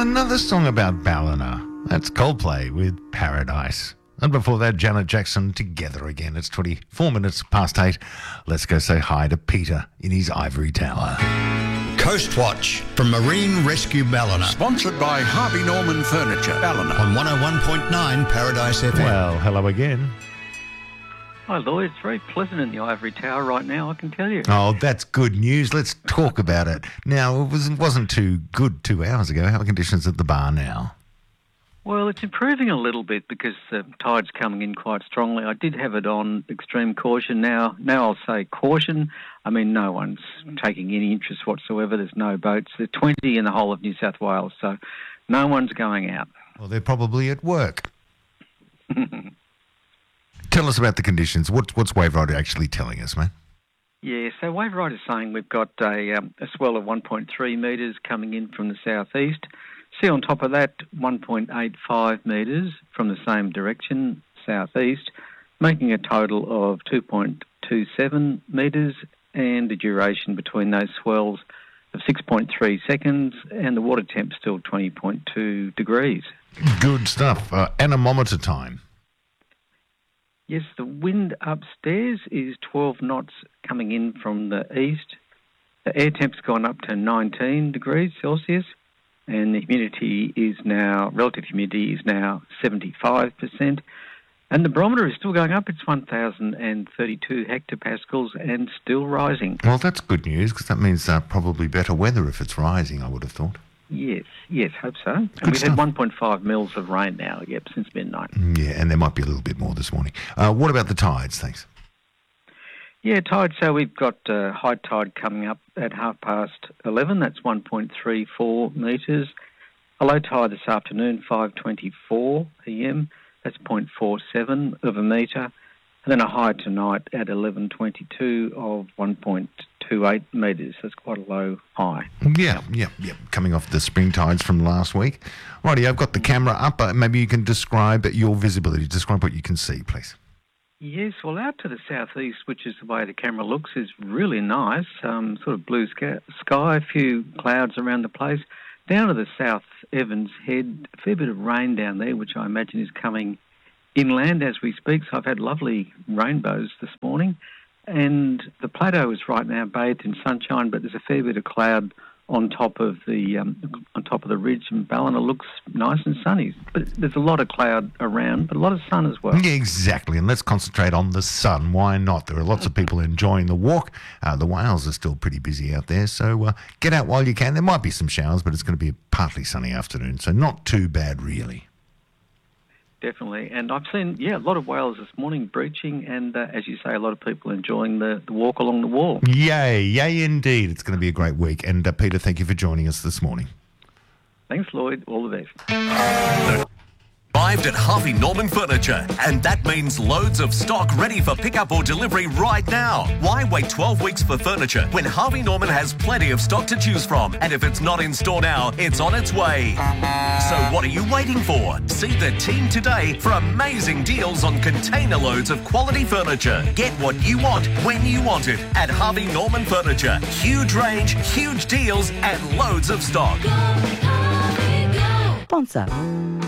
another song about Ballina. That's Coldplay with Paradise. And before that, Janet Jackson, Together Again. It's 24 minutes past 8. Let's go say hi to Peter in his ivory tower. Coast Watch from Marine Rescue Ballina. Sponsored by Harvey Norman Furniture, Ballina. On 101.9 Paradise FM. Well, hello again. Hi, Lloyd. It's very pleasant in the ivory tower right now, I can tell you. Oh, that's good news. Let's talk about it. Now, it wasn't too good 2 hours ago. How are conditions at the bar now? Well, it's improving a little bit because the tide's coming in quite strongly. I did have it on extreme caution. Now I'll say caution. I mean, no one's taking any interest whatsoever. There's no boats. There's 20 in the whole of New South Wales, so no one's going out. Well, they're probably at work. Tell us about the conditions. What's Wave Rider actually telling us, mate? Yeah, so Wave Rider's saying we've got a swell of 1.3 metres coming in from the southeast. See on top of that, 1.85 metres from the same direction, southeast, making a total of 2.27 metres and a duration between those swells of 6.3 seconds, and the water temp still 20.2 degrees. Good stuff. Anemometer time. Yes, the wind upstairs is 12 knots coming in from the east. The air temp's gone up to 19 degrees Celsius, and the relative humidity is now 75%. And the barometer is still going up. It's 1,032 hectopascals and still rising. Well, that's good news because that means probably better weather if it's rising, I would have thought. Yes, hope so. And we've had 1.5 mils of rain now, since midnight. Yeah, and there might be a little bit more this morning. What about the tides? Thanks. Yeah, tide. So we've got high tide coming up at 11:30. That's 1.34 metres. A low tide this afternoon, 5:24 p.m. That's 0.47 of a metre. And then a high tonight at 11:22 of 1.28 metres. That's quite a low high. Yeah. Coming off the spring tides from last week. Righty, I've got the camera up. Maybe you can describe your visibility. Describe what you can see, please. Yes, well, out to the southeast, which is the way the camera looks, is really nice. Sort of blue sky, a few clouds around the place. Down to the South Evans Head, a fair bit of rain down there, which I imagine is coming inland as we speak. So I've had lovely rainbows this morning. And the plateau is right now bathed in sunshine, but there's a fair bit of cloud on top of the ridge, and Ballina looks nice and sunny. But there's a lot of cloud around, but a lot of sun as well. Yeah, exactly. And let's concentrate on the sun. Why not? There are lots of people enjoying the walk. The whales are still pretty busy out there, so get out while you can. There might be some showers, but it's going to be a partly sunny afternoon, so not too bad really. Definitely. And I've seen, a lot of whales this morning breaching and, as you say, a lot of people enjoying the walk along the wall. Yay indeed. It's going to be a great week. And Peter, thank you for joining us this morning. Thanks, Lloyd. All the best. Arrived at Harvey Norman Furniture, and that means loads of stock ready for pickup or delivery right now. Why wait 12 weeks for furniture when Harvey Norman has plenty of stock to choose from? And if it's not in store now, it's on its way. So what are you waiting for? See the team today for amazing deals on container loads of quality furniture. Get what you want when you want it at Harvey Norman Furniture. Huge range, huge deals, and loads of stock. Sponsor.